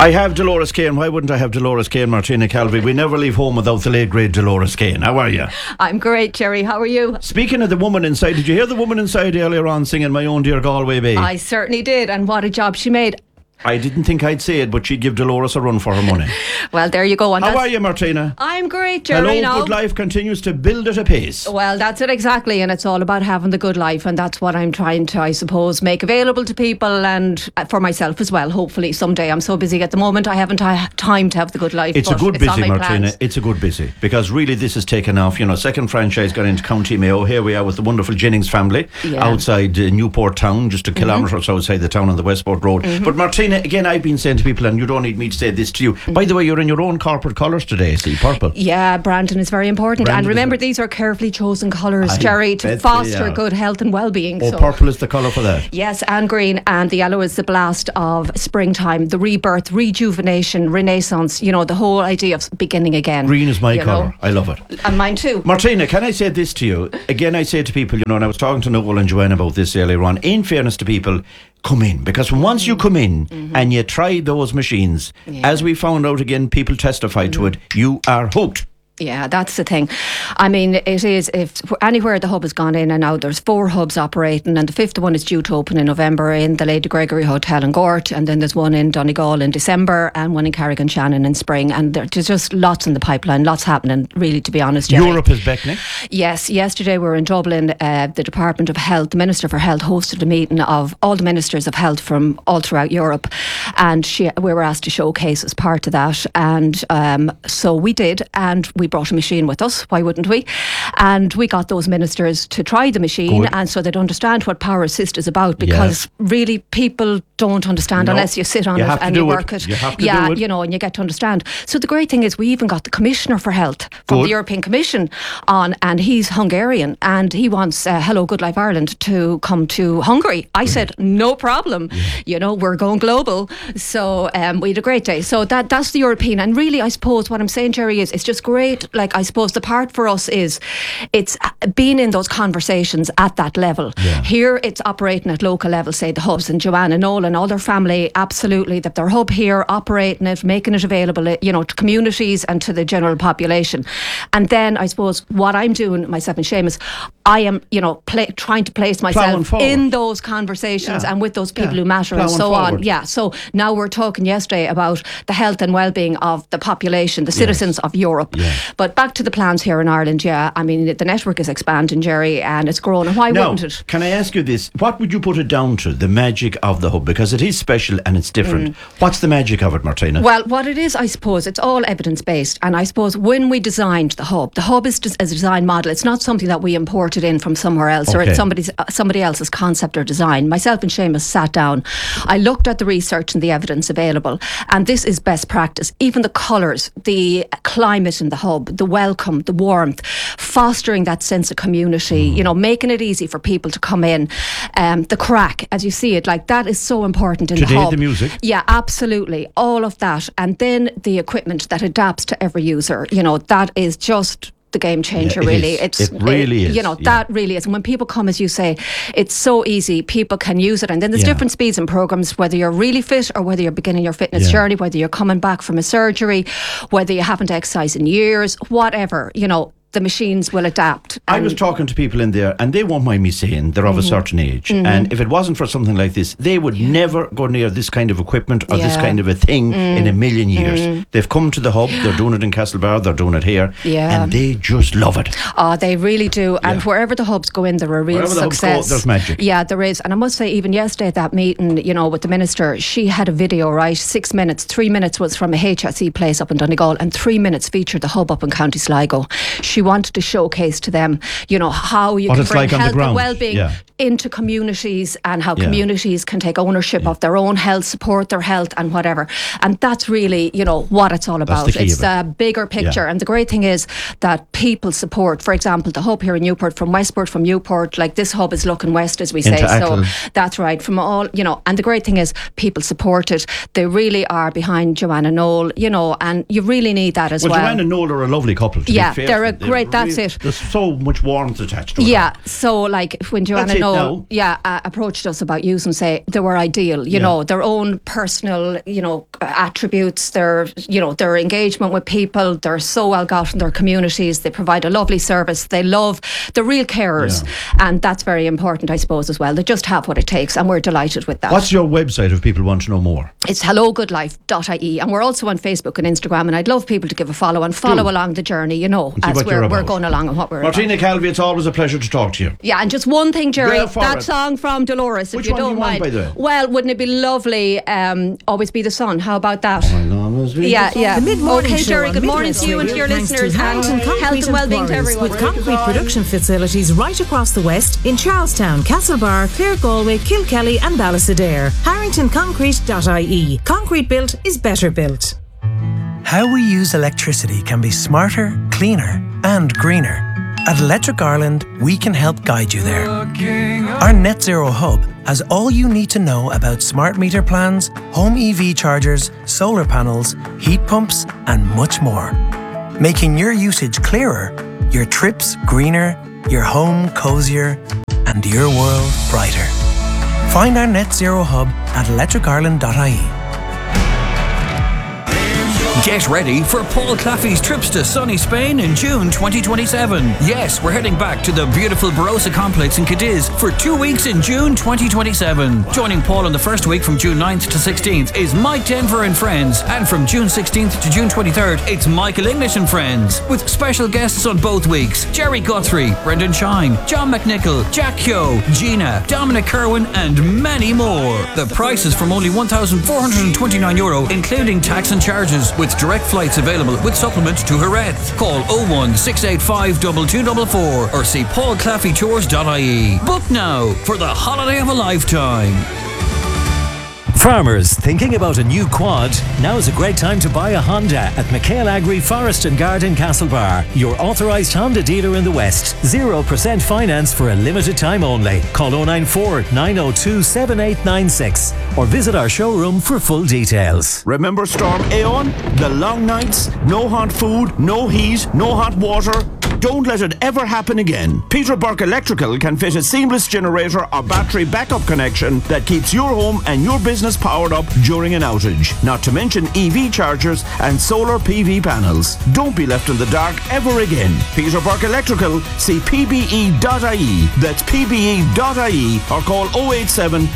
I have Dolores Kane. Why wouldn't I have Dolores Kane, Martina Calvi? We never leave home without the late great Dolores Kane. How are you? I'm great, Jerry. How are you? Speaking of the woman inside, did you hear the woman inside earlier on singing My Own Dear Galway Bay? I certainly did, and what a job she made. I didn't think I'd say it, but she'd give Dolores a run for her money. Well, there you go. And how are you, Martina? I'm great, Jerry. Hello, Good Life continues to build at a pace. Well, that's it exactly, and it's all about having the good life, and that's what I'm trying to, I suppose, make available to people and for myself as well, hopefully someday. I'm so busy at the moment, I haven't time to have the good life. It's a good busy, Martina. It's a good busy, because really this has taken off. You know, second franchise got into County Mayo. Here we are with the wonderful Jennings family outside Newport town, just a kilometre or so outside the town on the Westport Road. But Martina, again, I've been saying to people, and you don't need me to say this to you, by the way, you're in your own corporate colours today, see, purple. Yeah, Brandon is very important. And remember, these are carefully chosen colours, Jerry, to foster good health and well-being. Oh, so purple is the colour for that? Yes, and green, and the yellow is the blast of springtime, the rebirth, rejuvenation, renaissance, you know, the whole idea of beginning again. Green is my colour. I love it. And mine too. Martina, can I say this to you? Again, I say to people, you know, and I was talking to Noel and Joanne about this earlier on, in fairness to people, come in, because once you come in and you try those machines, as we found out again, people testified to it, you are hooked. Yeah, that's the thing. I mean, it is, if anywhere the hub has gone in and out, there's 4 hubs operating, and the 5th one is due to open in November in the Lady Gregory Hotel in Gort, and then there's one in Donegal in December and one in Carrick-on-Shannon in spring, and there's just lots in the pipeline, lots happening, really, to be honest, Jerry. Europe is beckoning. Yes, yesterday we were in Dublin. The Department of Health, the Minister for Health, hosted a meeting of all the ministers of health from all throughout Europe, and we were asked to showcase as part of that, and so we did, and we brought a machine with us. Why wouldn't we? And we got those ministers to try the machine, and so they'd understand what Power Assist is about, because really people don't understand unless you sit on it and you work it. You have to do it. You know, and you get to understand. So the great thing is we even got the Commissioner for Health from the European Commission on, and he's Hungarian, and he wants Hello Good Life Ireland to come to Hungary. I said, no problem. You know, we're going global. So we had a great day. So that's the European. And really, I suppose what I'm saying, Jerry, is it's just great. Like, I suppose the part for us is it's being in those conversations at that level. Here it's operating at local level, say the hubs, and Joanne and Noel and all their family, absolutely, that their hub here, operating it, making it available, you know, to communities and to the general population. And then I suppose what I'm doing, myself and Seamus, I am, you know, trying to place myself in those conversations and with those people who matter and so on. Yeah, so now we're talking yesterday about the health and well-being of the population, the citizens of Europe. But back to the plans here in Ireland, I mean, the network is expanding, Jerry, and it's growing. And why wouldn't it? Can I ask you this? What would you put it down to, the magic of the hub? Because it is special and it's different. What's the magic of it, Martina? Well, what it is, I suppose, it's all evidence-based. And I suppose when we designed the hub is just as a design model. It's not something that we imported in from somewhere else or it's somebody else's concept or design. Myself and Seamus sat down. I looked at the research and the evidence available, and this is best practice. Even the colours, the climate in the hub, the welcome, the warmth, fostering that sense of community, you know, making it easy for people to come in. The crack, as you see it, like that is so important in the hub. The music. Yeah, absolutely. All of that. And then the equipment that adapts to every user, you know, that is just the game changer, really. It really is. You know, that really is. And when people come, as you say, it's so easy. People can use it. And then there's different speeds and programs, whether you're really fit or whether you're beginning your fitness journey, whether you're coming back from a surgery, whether you haven't exercised in years, whatever, you know, the machines will adapt. I was talking to people in there, and they won't mind me saying they're of a certain age, and if it wasn't for something like this, they would never go near this kind of equipment or this kind of a thing in a million years. They've come to the hub, they're doing it in Castlebar, they're doing it here, and they just love it. Oh, they really do. And wherever the hubs go in, they're a real success. There's magic. Yeah, there is. And I must say, even yesterday at that meeting, you know, with the minister, she had a video, right? 6 minutes, 3 minutes was from a HSE place up in Donegal, and 3 minutes featured the hub up in County Sligo. She wanted to showcase to them, you know, how you can bring health and well-being into communities, and how communities can take ownership of their own health, support their health and whatever. And that's really, you know, what it's all about. It's a bigger picture. And the great thing is that people support, for example, the hub here in Newport, from Westport, from Newport, like this hub is looking west, as we say. So that's right, from all, you know, and the great thing is people support it. They really are behind Joanne and Noel, you know, and you really need that as well. Joanne and Noel are a lovely couple, to be fair. They're a great great. That's it. There's so much warmth attached to it. Yeah. So, like, when Joanna Noel approached us about using, say, they were ideal, you know, their own personal, you know, attributes, their engagement with people, they're so well got in their communities, they provide a lovely service, they're real carers, and that's very important, I suppose, as well. They just have what it takes, and we're delighted with that. What's your website if people want to know more? It's hellogoodlife.ie, and we're also on Facebook and Instagram, and I'd love people to give a follow and follow along the journey, you know, as we're going along and what we're Martina Calvi, it's always a pleasure to talk to you. Yeah, and just one thing, Jerry, that song from Dolores, if you don't mind. By the way? Well, wouldn't it be lovely, Always Be the Sun? How about that? The Mid-Morning Show. Jerry, good morning to you and to your listeners, and health and well-being to everyone. With concrete production facilities right across the West in Charlestown, Castlebar, Clare Galway, Kilkelly and Ballisadair. HarringtonConcrete.ie. Concrete built is better built. How we use electricity can be smarter, cleaner and greener. At Electric Ireland, we can help guide you there. Our Net Zero Hub has all you need to know about smart meter plans, home EV chargers, solar panels, heat pumps and much more. Making your usage clearer, your trips greener, your home cosier and your world brighter. Find our Net Zero Hub at electricireland.ie. Get ready for Paul Claffey's trips to sunny Spain in June 2027. Yes, we're heading back to the beautiful Barossa complex in Cadiz for 2 weeks in June 2027. Joining Paul on the first week from June 9th to 16th is Mike Denver and Friends, and from June 16th to June 23rd it's Michael English and Friends, with special guests on both weeks: Jerry Guthrie, Brendan Shine, John McNichol, Jack Kyo, Gina, Dominic Kerwin and many more. The price is from only €1,429, including tax and charges, with direct flights available with supplement to Jerez. Call 01685 2244 or see paulclaffeytours.ie. Book now for the holiday of a lifetime. Farmers thinking about a new quad? Now is a great time to buy a Honda at McHale Agri Forest and Garden Castlebar, your authorised Honda dealer in the West. 0% finance for a limited time only. Call 094 902 7896 or visit our showroom for full details. Remember Storm Aeon? The long nights, no hot food, no heat, no hot water. Don't let it ever happen again. Peter Burke Electrical can fit a seamless generator or battery backup connection that keeps your home and your business powered up during an outage. Not to mention EV chargers and solar PV panels. Don't be left in the dark ever again. Peter Burke Electrical, see pbe.ie. That's pbe.ie or call 087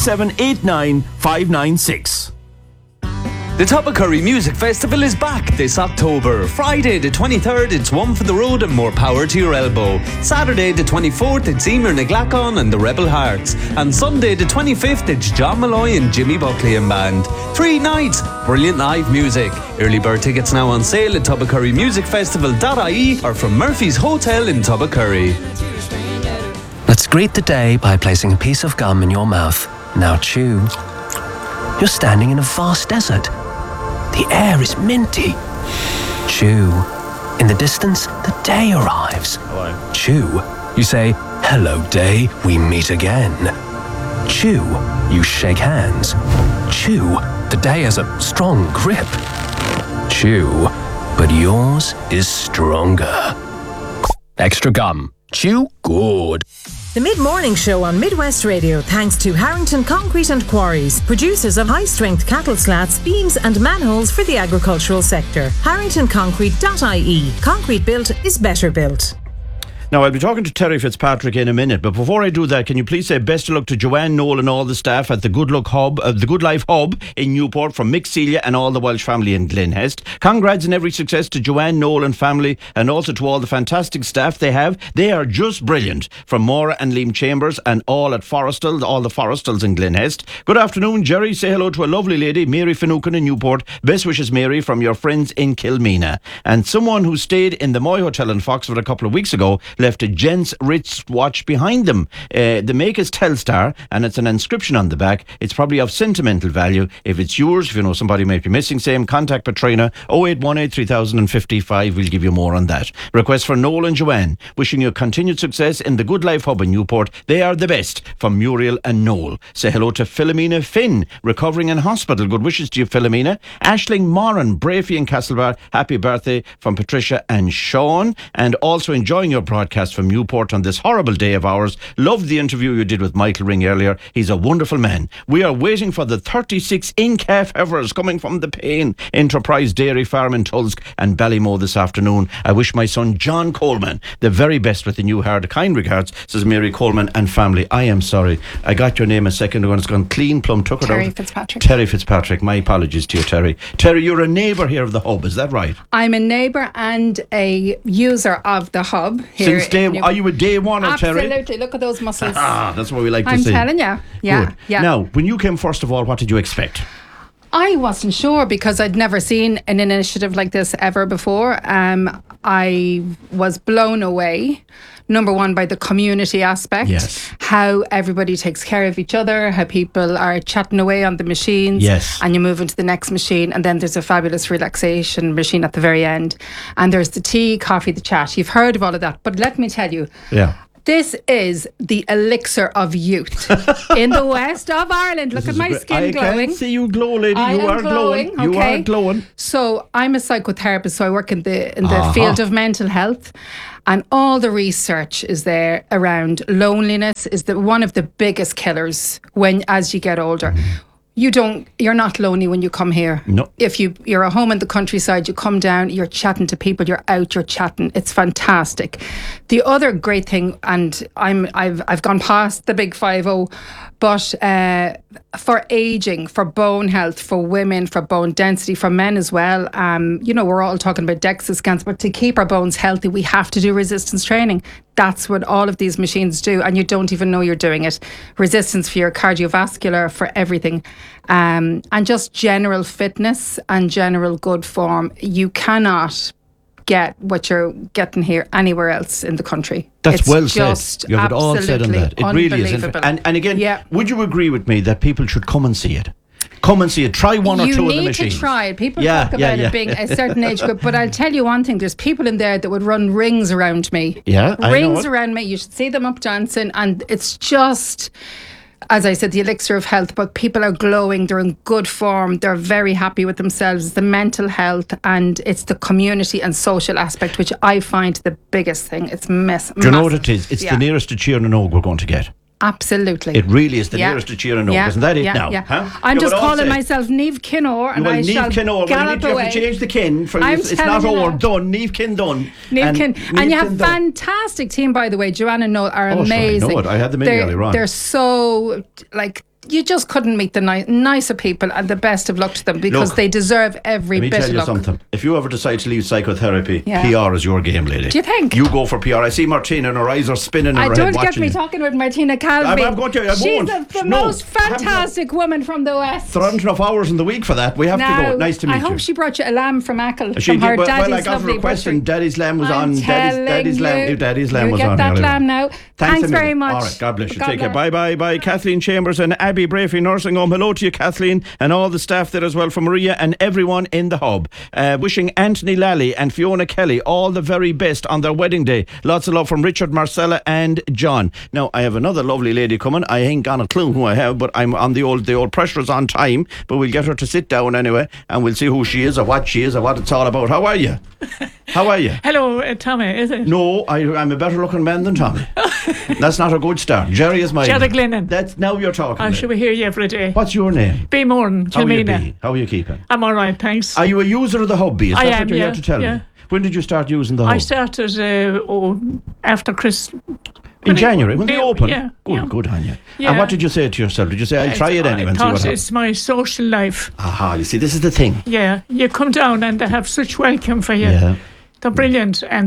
6789 596. The Tubbercurry Music Festival is back this October. Friday the 23rd, it's One for the Road and More Power to Your Elbow. Saturday the 24th, it's Emer Naglacon and the Rebel Hearts. And Sunday the 25th, it's John Malloy and Jimmy Buckley and Band. 3 nights, brilliant live music. Early bird tickets now on sale at tubbercurrymusicfestival.ie or from Murphy's Hotel in Tubbercurry. Let's greet the day by placing a piece of gum in your mouth. Now chew. You're standing in a vast desert. The air is minty. Chew. In the distance, the day arrives. Hello. Chew. You say, "Hello, day, we meet again." Chew. You shake hands. Chew. The day has a strong grip. Chew. But yours is stronger. Extra gum. Chew good. The Mid-Morning Show on Midwest Radio, thanks to Harrington Concrete and Quarries, producers of high-strength cattle slats, beams and manholes for the agricultural sector. HarringtonConcrete.ie. Concrete built is better built. Now, I'll be talking to Terry Fitzpatrick in a minute, but before I do that, can you please say best of luck to Joanne Noel and all the staff at the Good Luck Hub, the Good Life Hub in Newport, from Mick Celia and all the Welsh family in Glenhest. Congrats and every success to Joanne Noel and family, and also to all the fantastic staff they have. They are just brilliant. From Maura and Liam Chambers and all at Forrestal, all the Forrestals in Glenhest. Good afternoon, Jerry. Say hello to a lovely lady, Mary Finucane in Newport. Best wishes, Mary, from your friends in Kilmena. And someone who stayed in the Moy Hotel in Foxford a couple of weeks ago left a gents wristwatch behind them. The make is Telstar, and it's an inscription on the back. It's probably of sentimental value. If it's yours, if you know somebody might be missing, same, contact Patrina 0818 3055. We'll give you more on that. Request for Noel and Joanne, wishing you continued success in the Good Life Hub in Newport. They are the best. From Muriel and Noel. Say hello to Philomena Finn, recovering in hospital. Good wishes to you, Philomena. Aisling Moran, Brafey in Castlebar. Happy birthday from Patricia and Sean. And also enjoying your broadcast from Newport on this horrible day of ours. Loved the interview you did with Michael Ring earlier. He's a wonderful man. We are waiting for the 36 in-calf heifers coming from the Payne Enterprise Dairy Farm in Tulsk and Ballymo this afternoon. I wish my son John Coleman the very best with the new heart. Kind regards, says Mary Coleman and family. I am sorry. I got your name a second ago and it's gone clean plumb. Took it Terry out. Fitzpatrick. Terry Fitzpatrick. My apologies to you, Terry. Terry, you're a neighbour here of the hub, is that right? I'm a neighbour and a user of the hub here. Since day, are you a day one, Terry? Absolutely. Look at those muscles. That's what we like to I'm see. telling you. Yeah. Good. Yeah. Now, when you came, first of all, what did you expect? I wasn't sure because I'd never seen an initiative like this ever before. I was blown away. Number one, by the community aspect. Yes. How everybody takes care of each other, how people are chatting away on the machines. Yes. And you move into the next machine, and then there's a fabulous relaxation machine at the very end. And there's the tea, coffee, the chat. You've heard of all of that. But let me tell you. Yeah. This is the elixir of youth in the west of Ireland. Look at my skin glowing. I can see you glow, lady. I You am are glowing. You okay. are glowing. So I'm a psychotherapist, so I work in the field of mental health. And all the research is there around loneliness is one of the biggest killers as you get older. You're not lonely when you come here. No. If you're at home in the countryside, you come down, you're chatting to people, you're out, you're chatting. It's fantastic. The other great thing, and I've gone past the big 50, but for aging, for bone health, for women, for bone density, for men as well, we're all talking about DEXA scans, but to keep our bones healthy, we have to do resistance training. That's what all of these machines do, and you don't even know you're doing it. Resistance for your cardiovascular, for everything. And just general fitness and general good form. You cannot get what you're getting here anywhere else in the country. That's it's well just said. You have it all said on that. It really is. And again, would you agree with me that people should come and see it? Come and see it. Try one or two of the machines. You need to try it. People talk about it being a certain age group, but I'll tell you one thing. There's people in there that would run rings around me. Yeah, rings around me. You should see them up dancing, and it's just, as I said, the elixir of health. But people are glowing. They're in good form. They're very happy with themselves. It's the mental health, and it's the community and social aspect, which I find the biggest thing. It's massive. Do you know what it is? It's the nearest to Cheer and Og we're going to get. Absolutely. It really is the nearest to Cheer and Og. Isn't that it now? Yeah. Huh? I'm just calling myself Niamh Kinore, and I shall gallop away. You have to change the kin. It's not over. Done. Niamh Kin done. Niamh Kin. And you have a fantastic team, by the way. Joanne and Noel are amazing. Sure, I know it. I had them in earlier on. They're so, you just couldn't meet the nicer people, and the best of luck to them because they deserve every bit of luck. Let me tell you something. If you ever decide to leave psychotherapy, PR is your game, lady. Do you think? You go for PR. I see Martina and her eyes are spinning in her head don't watching get me you. talking with Martina Calvi. I'm going to. She's the most fantastic woman from the West. There aren't enough hours in the week for that. We have to go. Nice to meet you. I hope she brought you a lamb from Achill. She from her did. daddy's Well, I got a request and Daddy's lamb was on. Daddy's lamb was on. You get that lamb now. Thanks very much. All right. God bless you. Take care. Bye. Kathleen Chambers and Abbey Brafey Nursing Home. Hello to you, Kathleen, and all the staff there as well, from Maria and everyone in the hub. Wishing Anthony Lally and Fiona Kelly all the very best on their wedding day. Lots of love from Richard, Marcella and John. Now, I have another lovely lady coming. I ain't got a clue who I have, but I'm on the old pressure is on time, but we'll get her to sit down anyway, and we'll see who she is or what she is or what it's all about. How are you? How are you? Hello, Tommy, is it? No, I'm a better looking man than Tommy. That's not a good start. Jerry is my Jerry Glennon. That's now you're talking. I should hear you every day. What's your name? B. Moran, Kilmina. How are you keeping? I'm all right, thanks. Are you a user of the hub? Is I that am, what you're here to tell me? When did you start using the hub? I started after Christmas. In January, when they opened? Yeah. Good on you. Yeah. And what did you say to yourself? Did you say, I'll try it anyway and see what happens? It's my social life. Aha, you see, this is the thing. Yeah, you come down and they have such welcome for you. Yeah. They're brilliant, and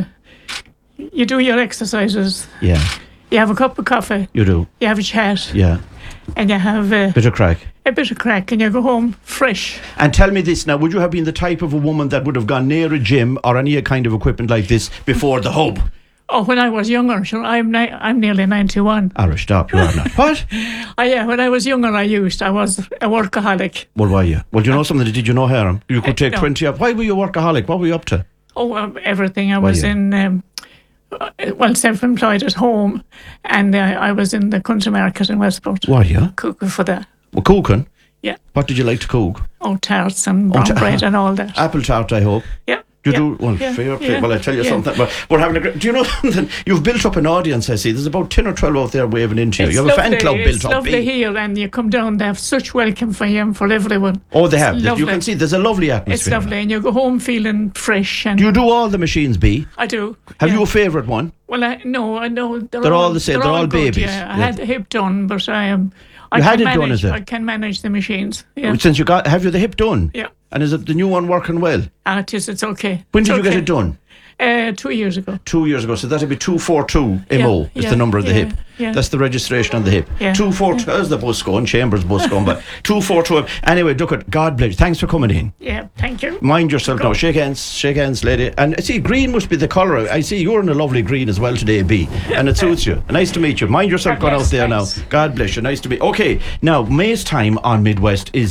you do your exercises. Yeah. You have a cup of coffee. You do. You have a chat. Yeah. And you have bit of crack. A bit of crack, and you go home fresh. And tell me this now, would you have been the type of a woman that would have gone near a gym or any kind of equipment like this before the hub? Oh, when I was younger, sure, I'm nearly 91. Irish, stop, you are not. What? Yeah, when I was younger, I was a workaholic. Well, were you? Well, do you know something? Did you know, Hiram? You could take No. 20 up. Why were you a workaholic? What were you up to? Oh, everything. I was in, self-employed at home, and I was in the country market in Westport. Were you? Cooking for that. Well, cooking? Yeah. What did you like to cook? Oh, tarts and brown bread and all that. Apple tart, I hope. Yeah. You do? Well, fair play. Well, I tell you something. We're having a great... Do you know something? You've built up an audience, I see. There's about 10 or 12 out there waving into you. You have a fan club built up. It's lovely here, and you come down, they have such welcome for you and for everyone. Oh, they have. It's You can see there's a lovely atmosphere. It's lovely, and you go home feeling fresh. And Do you do all the machines, B? I do. Have you a favourite one? Well, I know. They're all the same. They're all good, babies. Yeah. I had the hip done, but I am... You had it done, is it? I can manage the machines. Yeah. Since have you the hip done? Yeah. And is it the new one working well? It's okay. When did you get it done? 2 years ago. 2 years ago. So that'd be 242 MO is the number of the hip. Yeah. That's the registration on the hip. Yeah. 242. There's the bus going, Chambers bus going, but 242. Anyway, look at God bless you. Thanks for coming in. Yeah, thank you. Mind yourself now. Shake hands, lady. And I see green must be the colour. I see you're in a lovely green as well today, B. And it suits you. Nice to meet you. Mind yourself going out there now. God bless you. Nice to meet you. Okay, now May's time on Midwest is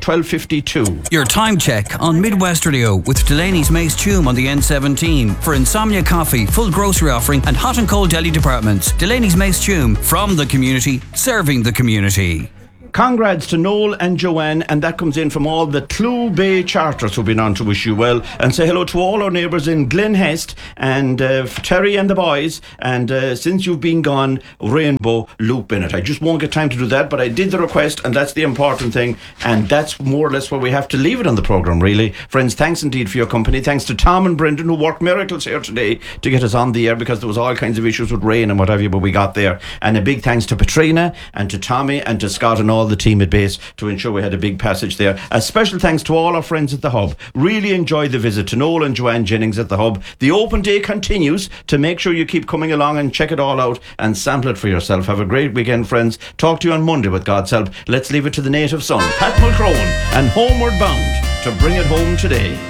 12:52. Your time check on Midwest Radio with Delaney's Mace Tume on the N17 for Insomnia Coffee, full grocery offering and hot and cold deli departments. Delaney's Mace Tume, from the community, serving the community. Congrats to Noel and Joanne, and that comes in from all the Clew Bay Charters who've been on to wish you well, and say hello to all our neighbours in Glenhest and Terry and the boys, and since you've been gone, Rainbow Loop in it. I just won't get time to do that, but I did the request, and that's the important thing, and that's more or less where we have to leave it on the programme, really. Friends, thanks indeed for your company. Thanks to Tom and Brendan, who worked miracles here today to get us on the air, because there was all kinds of issues with rain and what have you, but we got there. And a big thanks to Patrina and to Tommy and to Scott and all the team at base to ensure we had a big passage there. A special thanks to all our friends at the Hub. Really enjoyed the visit to Noel and Joanne Jennings at the Hub. The open day continues, to make sure you keep coming along and check it all out and sample it for yourself. Have a great weekend, friends. Talk to you on Monday with God's help. Let's leave it to the native son, Pat Mulcrone, and Homeward Bound, to bring it home today.